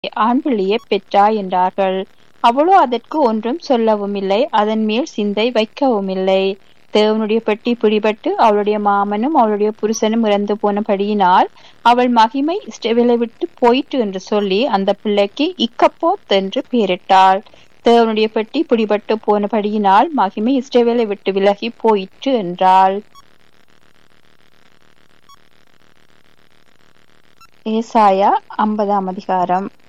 ஆண் பிள்ளையைப் பெற்றாய் என்றார்கள். அவளோ அதற்கு ஒன்றும் சொல்லவுமில்லை, அதன் மேல் சிந்தை வைக்கவுமில்லை. தேவனுடைய பெட்டி பிடிபட்டு அவளுடைய மாமனும் அவளுடைய புருஷனும் இறந்து போனபடியினால் அவள் மகிமை இஸ்ரவேலை விட்டு போயிற்று என்று சொல்லி அந்த பிள்ளைக்கு இக்கப்போத் என்று பெயரிட்டாள். தேவனுடைய பெட்டி பிடிபட்டு போனபடியினால் மகிமை இஸ்ரவேலை விட்டு விலகி போயிற்று என்றாள். ஏசாயா 50 அதிகாரம்.